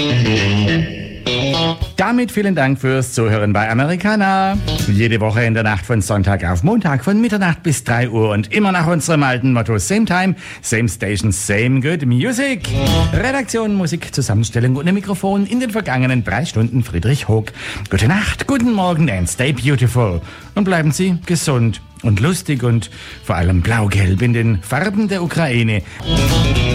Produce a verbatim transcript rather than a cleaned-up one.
Damit vielen Dank fürs Zuhören bei Americana. Jede Woche in der Nacht von Sonntag auf Montag von Mitternacht bis drei Uhr und immer nach unserem alten Motto Same Time, Same Station, Same Good Music. Redaktion, Musik, Zusammenstellung und ein Mikrofon in den vergangenen drei Stunden Friedrich Hoog. Gute Nacht, guten Morgen and stay beautiful. Und bleiben Sie gesund und lustig und vor allem blau-gelb in den Farben der Ukraine.